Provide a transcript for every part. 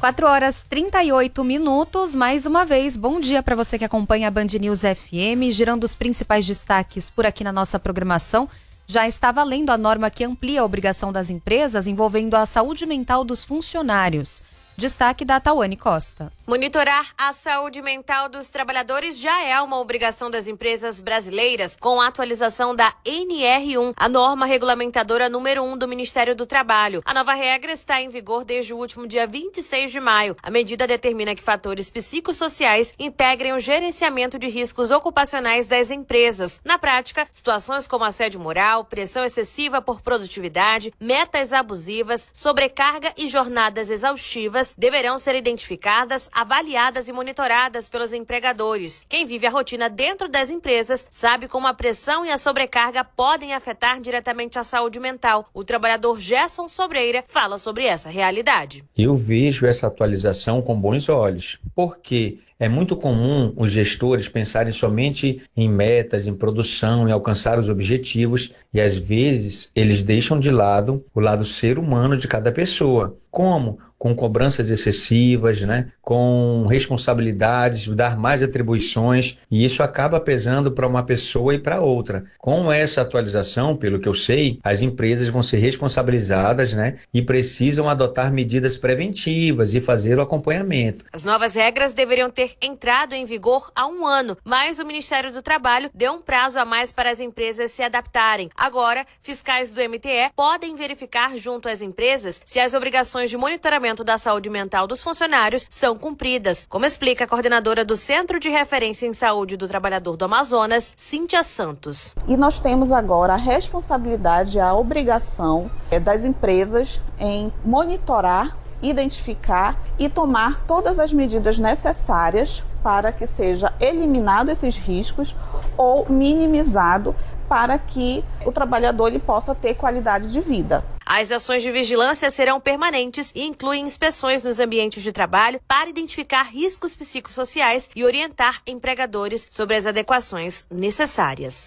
4h38, mais uma vez, bom dia para você que acompanha a Band News FM, girando os principais destaques por aqui na nossa programação. Já está valendo a norma que amplia a obrigação das empresas envolvendo a saúde mental dos funcionários. Destaque da Tawane Costa. Monitorar a saúde mental dos trabalhadores já é uma obrigação das empresas brasileiras com a atualização da NR1, a norma regulamentadora número 1 do Ministério do Trabalho. A nova regra está em vigor desde o último dia 26 de maio. A medida determina que fatores psicossociais integrem o gerenciamento de riscos ocupacionais das empresas. Na prática, situações como assédio moral, pressão excessiva por produtividade, metas abusivas, sobrecarga e jornadas exaustivas deverão ser identificadas, avaliadas e monitoradas pelos empregadores. Quem vive a rotina dentro das empresas sabe como a pressão e a sobrecarga podem afetar diretamente a saúde mental. O trabalhador Gerson Sobreira fala sobre essa realidade. Eu vejo essa atualização com bons olhos, porque é muito comum os gestores pensarem somente em metas, em produção, em alcançar os objetivos e às vezes eles deixam de lado o lado ser humano de cada pessoa. Como? Com cobranças excessivas, com responsabilidades, dar mais atribuições, e isso acaba pesando para uma pessoa e para outra. Com essa atualização, pelo que eu sei, as empresas vão ser responsabilizadas, e precisam adotar medidas preventivas e fazer o acompanhamento. As novas regras deveriam ter entrado em vigor há 1 ano, mas o Ministério do Trabalho deu um prazo a mais para as empresas se adaptarem. Agora, fiscais do MTE podem verificar junto às empresas se as obrigações de monitoramento da saúde mental dos funcionários são cumpridas, como explica a coordenadora do Centro de Referência em Saúde do Trabalhador do Amazonas, Cíntia Santos. E nós temos agora a responsabilidade, a obrigação das empresas em monitorar, identificar e tomar todas as medidas necessárias para que seja eliminado esses riscos ou minimizado para que o trabalhador ele possa ter qualidade de vida. As ações de vigilância serão permanentes e incluem inspeções nos ambientes de trabalho para identificar riscos psicossociais e orientar empregadores sobre as adequações necessárias.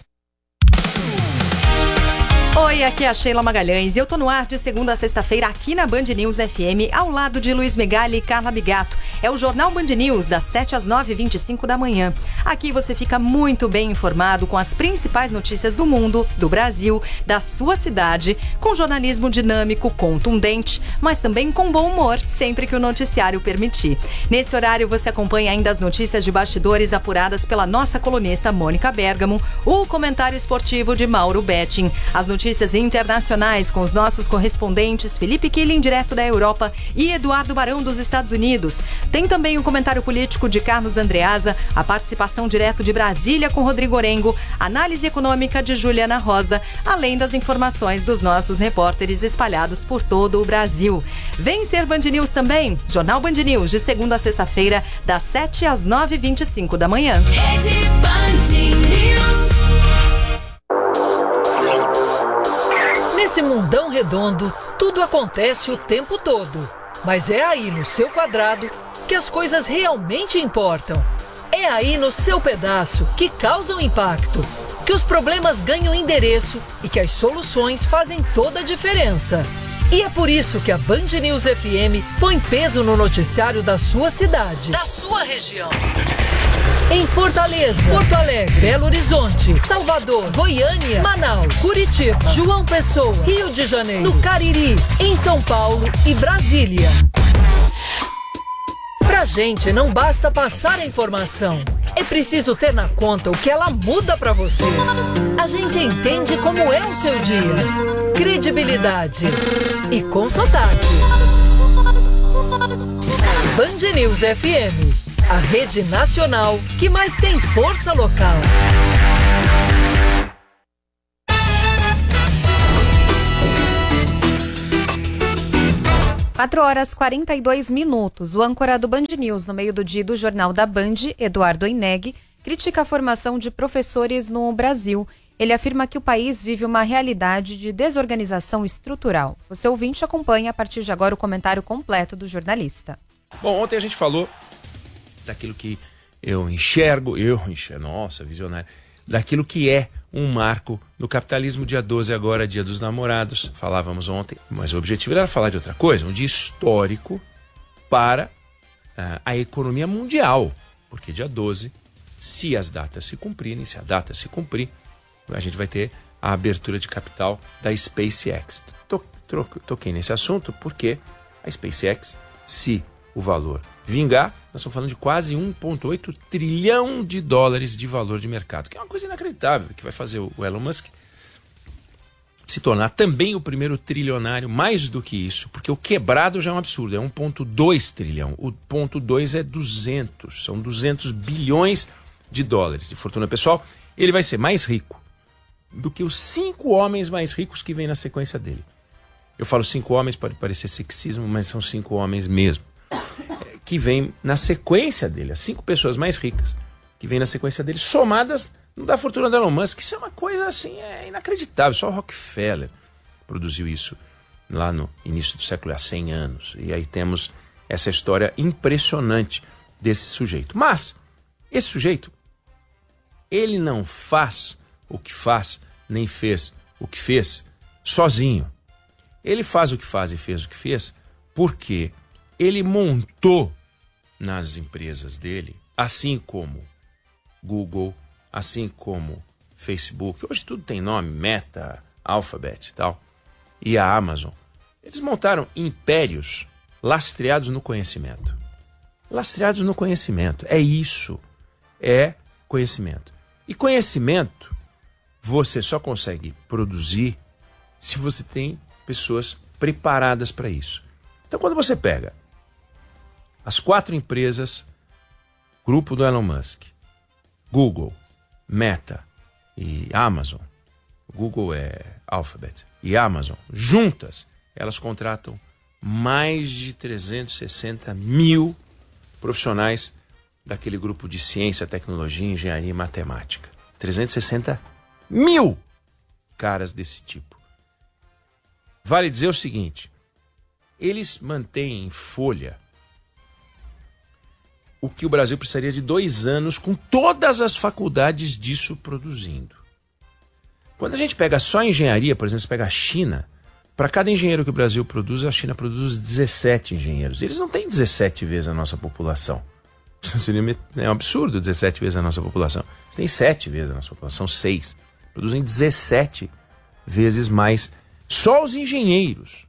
Oi, aqui é a Sheila Magalhães e eu tô no ar de segunda a sexta-feira aqui na Band News FM, ao lado de Luiz Megali e Carla Bigato. É o Jornal Band News, das 7 às 9h25 da manhã. Aqui você fica muito bem informado com as principais notícias do mundo, do Brasil, da sua cidade, com jornalismo dinâmico, contundente, mas também com bom humor, sempre que o noticiário permitir. Nesse horário você acompanha ainda as notícias de bastidores apuradas pela nossa colunista Mônica Bergamo, o comentário esportivo de Mauro Betting, as notícias internacionais com os nossos correspondentes Felipe Killing, direto da Europa, e Eduardo Barão, dos Estados Unidos. Tem também o comentário político de Carlos Andreasa, a participação direto de Brasília com Rodrigo Orengo, análise econômica de Juliana Rosa, além das informações dos nossos repórteres espalhados por todo o Brasil. Vem ser Band News também, Jornal Band News, de segunda a sexta-feira, das 7 às 9h25 da manhã. Rede Band News. Nesse mundão redondo, tudo acontece o tempo todo. Mas é aí no seu quadrado que as coisas realmente importam. É aí no seu pedaço que causam impacto, que os problemas ganham endereço e que as soluções fazem toda a diferença. E é por isso que a Band News FM põe peso no noticiário da sua cidade, da sua região. Em Fortaleza, Porto Alegre, Belo Horizonte, Salvador, Goiânia, Manaus, Curitiba, João Pessoa, Rio de Janeiro, no Cariri, em São Paulo e Brasília. Pra gente não basta passar a informação, é preciso ter na conta o que ela muda pra você. A gente entende como é o seu dia. Credibilidade e com sotaque. Band News FM. A rede nacional que mais tem força local. 4h42. O âncora do Band News no meio do dia do Jornal da Band, Eduardo Eneg, critica a formação de professores no Brasil. Ele afirma que o país vive uma realidade de desorganização estrutural. Você ouvinte acompanha a partir de agora o comentário completo do jornalista. Bom, ontem a gente falou daquilo que eu enxergo, nossa, visionário, daquilo que é um marco no capitalismo. Dia 12 agora, dia dos namorados, falávamos ontem, mas o objetivo era falar de outra coisa, um dia histórico para a economia mundial, porque dia 12, se as datas se cumprirem, se a data se cumprir, a gente vai ter a abertura de capital da SpaceX. Toquei nesse assunto porque a SpaceX, se o valor vingar, nós estamos falando de quase 1,8 trilhão de dólares de valor de mercado, que é uma coisa inacreditável, que vai fazer o Elon Musk se tornar também o primeiro trilionário, mais do que isso, porque o quebrado já é um absurdo, é 1,2 trilhão, o 0,2 é 200, são 200 bilhões de dólares de fortuna pessoal. Ele vai ser mais rico do que os 5 homens mais ricos que vêm na sequência dele. Eu falo 5 homens, pode parecer sexismo, mas são 5 homens mesmo, que vêm na sequência dele, as 5 pessoas mais ricas que vêm na sequência dele, somadas da fortuna do Elon Musk. Isso é uma coisa assim, inacreditável. Só o Rockefeller produziu isso lá no início do século, há 100 anos. E aí temos essa história impressionante desse sujeito. Mas esse sujeito, ele não faz o que faz, nem fez o que fez sozinho. Ele faz o que faz e fez o que fez porque ele montou nas empresas dele, assim como Google, assim como Facebook, hoje tudo tem nome, Meta, Alphabet e tal, e a Amazon. Eles montaram impérios lastreados no conhecimento. Lastreados no conhecimento. É isso. É conhecimento. E conhecimento você só consegue produzir se você tem pessoas preparadas para isso. Então, quando você pega as 4 empresas, grupo do Elon Musk, Google, Meta e Amazon, Google é Alphabet e Amazon, juntas, elas contratam mais de 360 mil profissionais daquele grupo de ciência, tecnologia, engenharia e matemática. 360 mil caras desse tipo. Vale dizer o seguinte, eles mantêm em folha o que o Brasil precisaria de 2 anos com todas as faculdades disso produzindo. Quando a gente pega só engenharia, por exemplo, você pega a China, para cada engenheiro que o Brasil produz, a China produz 17 engenheiros. Eles não têm 17 vezes a nossa população. É um absurdo 17 vezes a nossa população. Eles têm 7 vezes a nossa população, 6. Produzem 17 vezes mais. Só os engenheiros.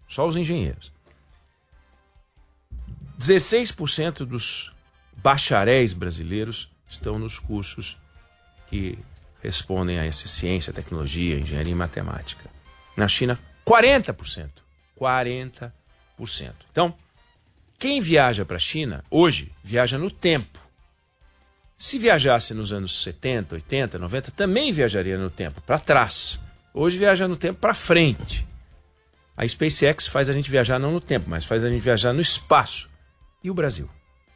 16% dos bacharéis brasileiros estão nos cursos que respondem a essa ciência, tecnologia, engenharia e matemática. Na China, 40%. 40%. Então, quem viaja para a China, hoje, viaja no tempo. Se viajasse nos anos 70, 80, 90, também viajaria no tempo, para trás. Hoje viaja no tempo para frente. A SpaceX faz a gente viajar não no tempo, mas faz a gente viajar no espaço. E o Brasil?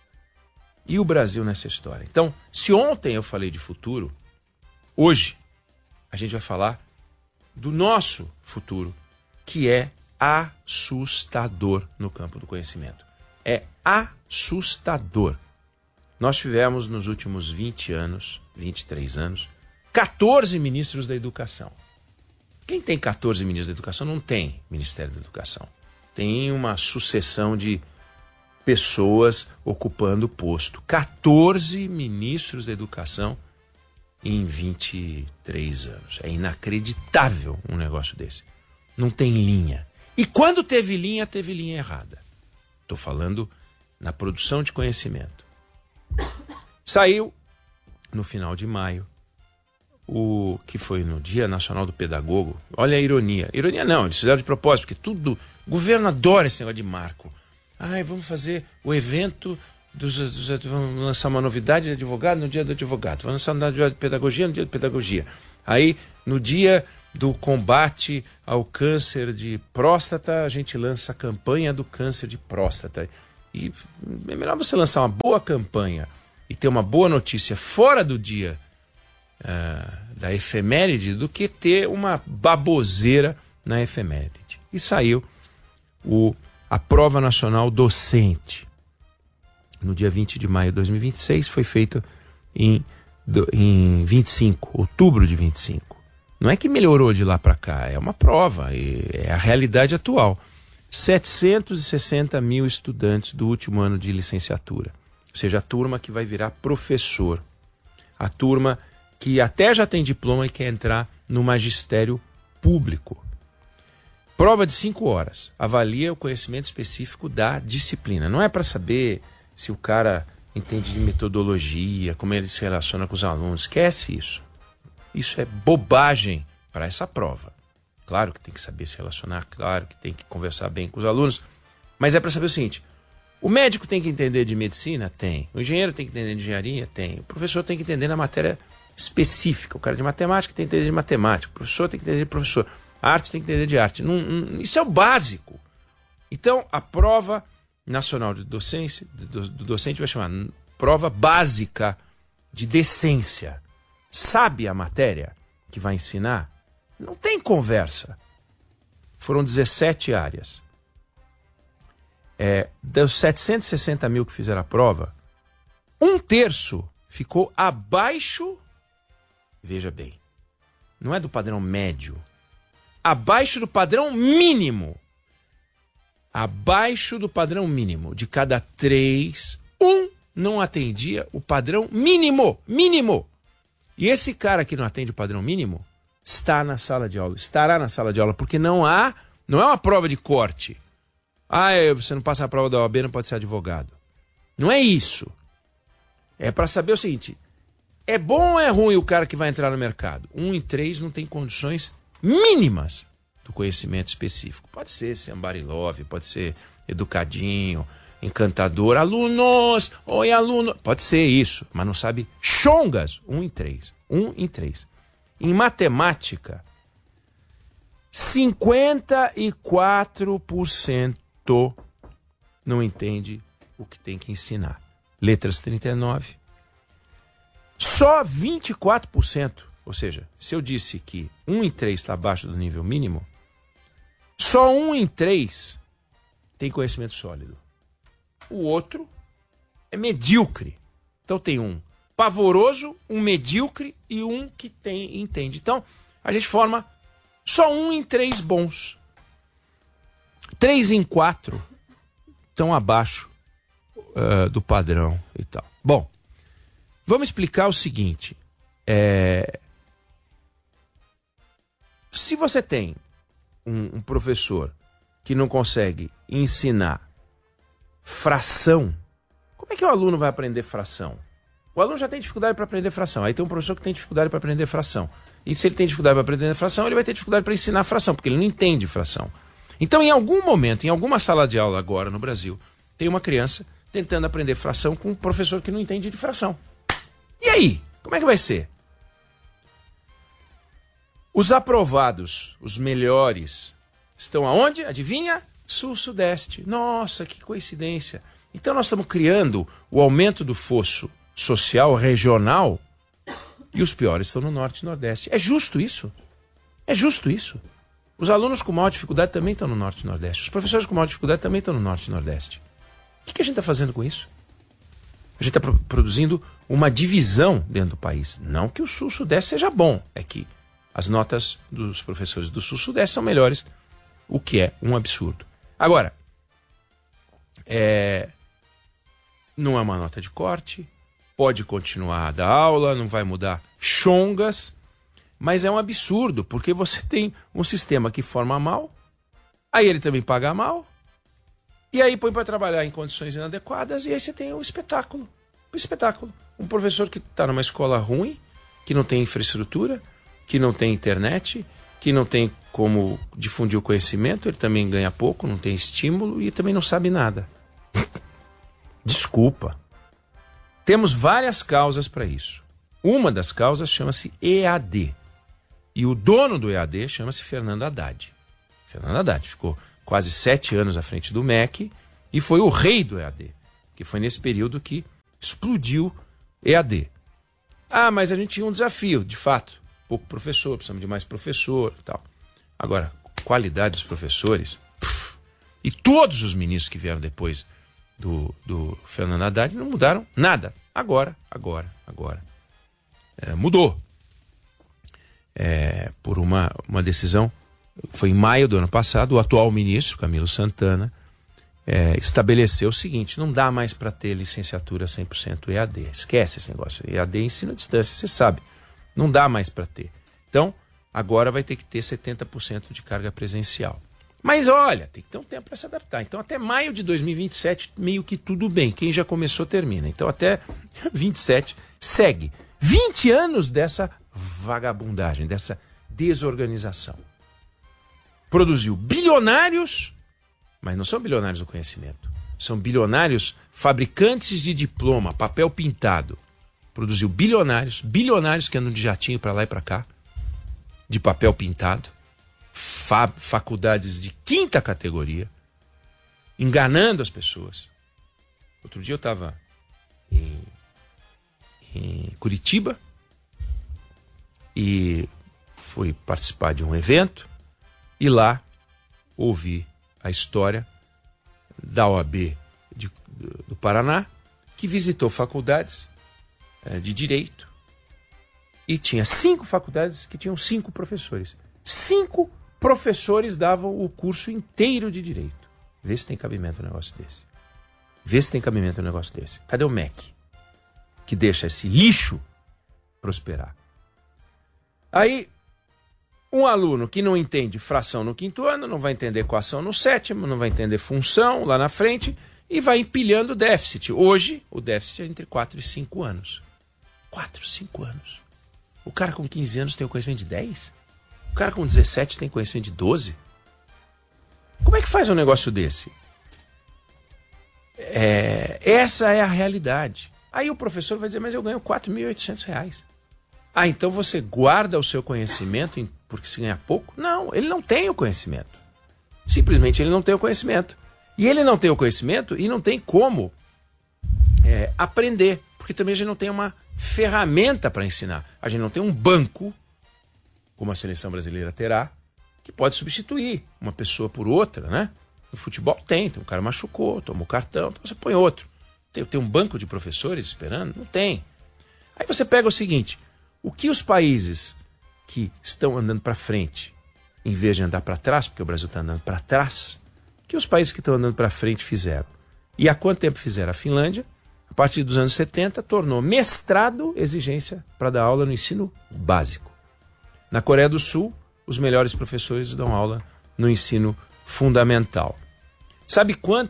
E o Brasil nessa história? Então, se ontem eu falei de futuro, hoje a gente vai falar do nosso futuro, que é assustador no campo do conhecimento. É assustador. Nós tivemos nos últimos 20 anos, 23 anos, 14 ministros da educação. Quem tem 14 ministros da educação não tem Ministério da Educação. Tem uma sucessão de pessoas ocupando o posto. 14 ministros da educação em 23 anos. É inacreditável um negócio desse. Não tem linha. E quando teve linha errada. Estou falando na produção de conhecimento. Saiu no final de maio, o que foi no Dia Nacional do Pedagogo. Olha a ironia. Ironia não, eles fizeram de propósito, porque tudo... O governo adora esse negócio de marco. Vamos fazer o evento, vamos lançar uma novidade de advogado no Dia do Advogado. Vamos lançar uma novidade de pedagogia no Dia de Pedagogia. Aí, no dia do combate ao câncer de próstata, a gente lança a campanha do câncer de próstata. E é melhor você lançar uma boa campanha e ter uma boa notícia fora do dia da efeméride do que ter uma baboseira na efeméride. E saiu a Prova Nacional Docente. No dia 20 de maio de 2026, foi feito em 25, outubro de 25. Não é que melhorou de lá para cá, é uma prova, é a realidade atual. 760 mil estudantes do último ano de licenciatura. Ou seja, a turma que vai virar professor. A turma que até já tem diploma e quer entrar no magistério público. Prova de 5 horas. Avalia o conhecimento específico da disciplina. Não é para saber se o cara entende de metodologia, como ele se relaciona com os alunos. Esquece isso. Isso é bobagem para essa prova. Claro que tem que saber se relacionar, claro que tem que conversar bem com os alunos, mas é para saber o seguinte: o médico tem que entender de medicina? Tem. O engenheiro tem que entender de engenharia? Tem. O professor tem que entender na matéria específica. O cara de matemática tem que entender de matemática. O professor tem que entender de professor. A arte tem que entender de arte. Isso é o básico. Então, a prova nacional de docência, do docente vai chamar prova básica de decência. Sabe a matéria que vai ensinar? Não tem conversa. Foram 17 áreas. Dos 760 mil que fizeram a prova, 1/3 ficou abaixo, veja bem, não é do padrão médio, abaixo do padrão mínimo. Abaixo do padrão mínimo. De cada 3, 1 não atendia o padrão mínimo. Mínimo. E esse cara que não atende o padrão mínimo está na sala de aula. Estará na sala de aula, porque não é uma prova de corte. Você não passa a prova da OAB, não pode ser advogado. Não é isso. É para saber o seguinte: é bom ou é ruim o cara que vai entrar no mercado? 1 em 3 não tem condições mínimas do conhecimento específico. Pode ser somebody love, pode ser educadinho, encantador, alunos, oi aluno, pode ser isso, mas não sabe chongas. 1 em 3. 1 em 3. Em matemática, 54% não entende o que tem que ensinar. Letras 39%. Só 24%, ou seja, se eu disse que 1 em 3 está abaixo do nível mínimo, só 1 em 3 tem conhecimento sólido. O outro é medíocre. Então tem um pavoroso, um medíocre e um que entende. Então a gente forma só 1 em 3 bons. 3 em 4 estão abaixo do padrão e tal. Bom, vamos explicar o seguinte. Se você tem um professor que não consegue ensinar fração, como é que o aluno vai aprender fração? O aluno já tem dificuldade para aprender fração. Aí tem um professor que tem dificuldade para aprender fração. E se ele tem dificuldade para aprender fração, ele vai ter dificuldade para ensinar fração, porque ele não entende fração. Então, em algum momento, em alguma sala de aula agora no Brasil, tem uma criança tentando aprender fração com um professor que não entende de fração. E aí? Como é que vai ser? Os aprovados, os melhores, estão aonde? Adivinha? Sul-Sudeste. Nossa, que coincidência. Então nós estamos criando o aumento do fosso social regional e os piores estão no Norte e Nordeste. É justo isso? É justo isso? Os alunos com maior dificuldade também estão no Norte e Nordeste. Os professores com maior dificuldade também estão no Norte e Nordeste. O que a gente está fazendo com isso? A gente está produzindo uma divisão dentro do país. Não que o Sul-Sudeste seja bom, é que as notas dos professores do Sul-Sudeste são melhores, o que é um absurdo. Agora, não é uma nota de corte, pode continuar a dar aula, não vai mudar chongas, mas é um absurdo, porque você tem um sistema que forma mal, aí ele também paga mal, e aí põe para trabalhar em condições inadequadas, e aí você tem o espetáculo. O espetáculo. Um professor que está numa escola ruim, que não tem infraestrutura, que não tem internet, que não tem como difundir o conhecimento, ele também ganha pouco, não tem estímulo e também não sabe nada. Desculpa. Temos várias causas para isso. Uma das causas chama-se EAD. E o dono do EAD chama-se Fernando Haddad. Fernando Haddad ficou quase 7 anos à frente do MEC e foi o rei do EAD, que foi nesse período que explodiu EAD. Mas a gente tinha um desafio, de fato. Pouco professor, precisamos de mais professor e tal. Agora, qualidade dos professores, e todos os ministros que vieram depois do Fernando Haddad não mudaram nada. Agora. Mudou. Por uma decisão foi em maio do ano passado, o atual ministro, Camilo Santana, estabeleceu o seguinte: não dá mais para ter licenciatura 100% EAD. Esquece esse negócio. EAD é ensino à distância, você sabe. Não dá mais para ter. Então, agora vai ter que ter 70% de carga presencial. Mas olha, tem que ter um tempo para se adaptar. Então, até maio de 2027, meio que tudo bem. Quem já começou, termina. Então, até 27, segue. 20 anos dessa vagabundagem, dessa desorganização. Produziu bilionários, mas não são bilionários do conhecimento. São bilionários fabricantes de diploma, papel pintado. Produziu bilionários que andam de jatinho para lá e para cá, de papel pintado. Faculdades de 5ª categoria, enganando as pessoas. Outro dia eu estava em Curitiba e fui participar de um evento e lá ouvi a história da OAB do Paraná, que visitou faculdades de Direito e tinha 5 faculdades que tinham 5 professores. 5 professores davam o curso inteiro de Direito. Vê se tem cabimento um negócio desse. Cadê o MEC? Que deixa esse lixo prosperar. Aí, um aluno que não entende fração no 5º ano, não vai entender equação no 7º, não vai entender função lá na frente e vai empilhando déficit. Hoje, o déficit é entre 4 e 5 anos. 4, 5 anos. O cara com 15 anos tem o conhecimento de 10? O cara com 17 tem conhecimento de 12? Como é que faz um negócio desse? Essa é a realidade. Aí o professor vai dizer, mas eu ganho R$4.800. Ah, então você guarda o seu conhecimento porque se ganha pouco? Não, ele não tem o conhecimento. Simplesmente ele não tem o conhecimento. E ele não tem o conhecimento e não tem como aprender. Porque também a gente não tem uma ferramenta para ensinar. A gente não tem um banco, como a seleção brasileira terá, que pode substituir uma pessoa por outra, né? No futebol tem um cara machucou, tomou cartão, então você põe outro. Tem um banco de professores esperando? Não tem. Aí você pega o seguinte, o que os países que estão andando para frente, em vez de andar para trás, porque o Brasil está andando para trás, o que os países que estão andando para frente fizeram? E há quanto tempo fizeram? A Finlândia, a partir dos anos 70, tornou mestrado exigência para dar aula no ensino básico. Na Coreia do Sul, os melhores professores dão aula no ensino fundamental. Sabe qual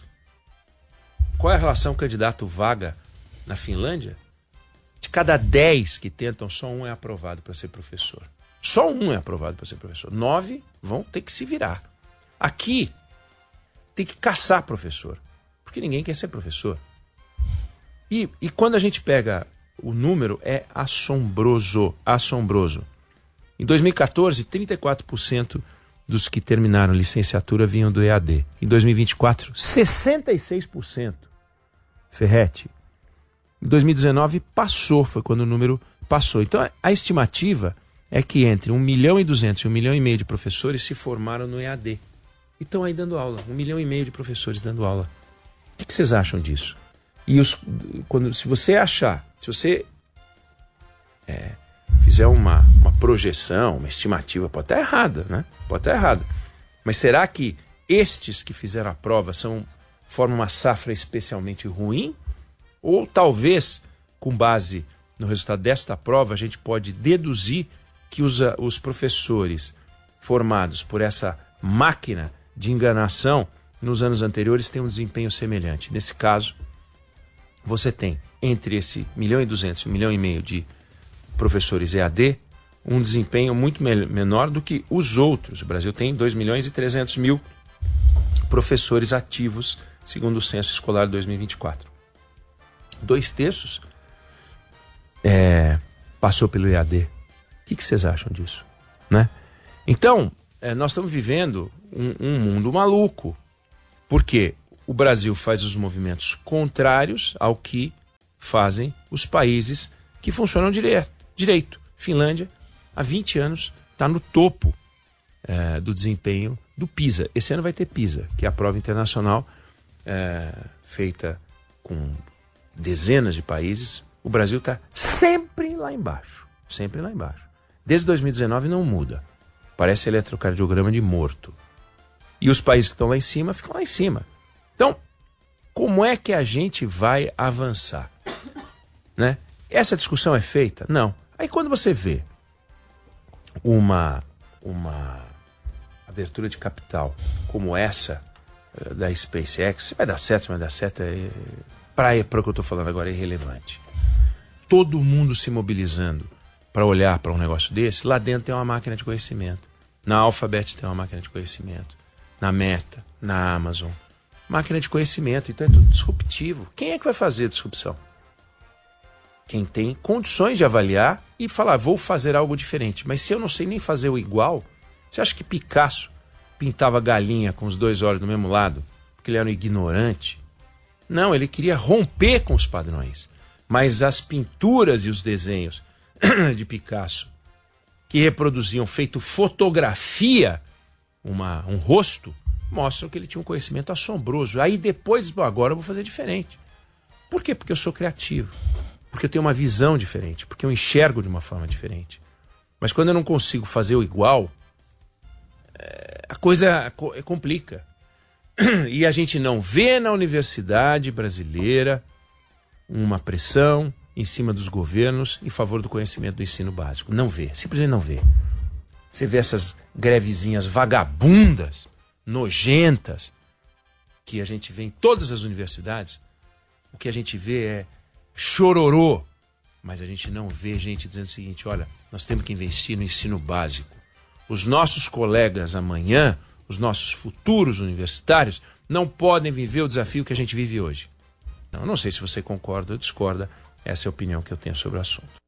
é a relação candidato-vaga na Finlândia? De cada 10 que tentam, só um é aprovado para ser professor. Só um é aprovado para ser professor. 9 vão ter que se virar. Aqui, tem que caçar professor, porque ninguém quer ser professor. E quando a gente pega o número, é assombroso. Em 2014, 34% dos que terminaram licenciatura vinham do EAD. Em 2024, 66%. Ferrete. Em 2019, foi quando o número passou. Então, a estimativa é que entre 1,2 milhão e 1,5 milhão de professores se formaram no EAD. E estão aí dando aula. 1,5 milhão de professores dando aula. O que vocês acham disso? E se você fizer uma projeção, uma estimativa, pode estar errada, né? Pode estar errado. Mas será que estes que fizeram a prova formam uma safra especialmente ruim? Ou talvez, com base no resultado desta prova, a gente pode deduzir que os professores formados por essa máquina de enganação nos anos anteriores têm um desempenho semelhante. Nesse caso, você tem entre esse 1,2 milhão e 1,5 milhão de professores EAD um desempenho muito menor do que os outros. O Brasil tem 2,3 milhões professores ativos, segundo o Censo Escolar 2024. 2/3 passou pelo EAD. O que vocês acham disso? Né? Então, nós estamos vivendo um mundo maluco, porque o Brasil faz os movimentos contrários ao que fazem os países que funcionam direito. Finlândia, há 20 anos, está no topo do desempenho do PISA. Esse ano vai ter PISA, que é a prova internacional feita com dezenas de países. O Brasil está sempre lá embaixo. Sempre lá embaixo. Desde 2019 não muda. Parece eletrocardiograma de morto. E os países que estão lá em cima ficam lá em cima. Então, como é que a gente vai avançar? Né? Essa discussão é feita? Não. Aí quando você vê uma abertura de capital como essa da SpaceX, vai dar certo, vai dar certo, para o que eu estou falando agora é irrelevante. Todo mundo se mobilizando para olhar para um negócio desse, lá dentro tem uma máquina de conhecimento. Na Alphabet tem uma máquina de conhecimento. Na Meta, na Amazon. Máquina de conhecimento, então é tudo disruptivo. Quem é que vai fazer a disrupção? Quem tem condições de avaliar e falar, vou fazer algo diferente. Mas se eu não sei nem fazer o igual, você acha que Picasso pintava galinha com os 2 olhos do mesmo lado? Porque ele era um ignorante? Não, ele queria romper com os padrões. Mas as pinturas e os desenhos de Picasso, que reproduziam, feito fotografia, um rosto, mostram que ele tinha um conhecimento assombroso. Aí depois, bom, agora eu vou fazer diferente. Por quê? Porque eu sou criativo. Porque eu tenho uma visão diferente. Porque eu enxergo de uma forma diferente. Mas quando eu não consigo fazer o igual, a coisa complica. E a gente não vê na universidade brasileira uma pressão em cima dos governos em favor do conhecimento do ensino básico. Não vê, simplesmente não vê. Você vê essas grevezinhas vagabundas, nojentas, que a gente vê em todas as universidades. O que a gente vê é chororô, mas a gente não vê gente dizendo o seguinte, olha, nós temos que investir no ensino básico. Os nossos colegas amanhã, os nossos futuros universitários, não podem viver o desafio que a gente vive hoje. Eu não sei se você concorda ou discorda, essa é a opinião que eu tenho sobre o assunto.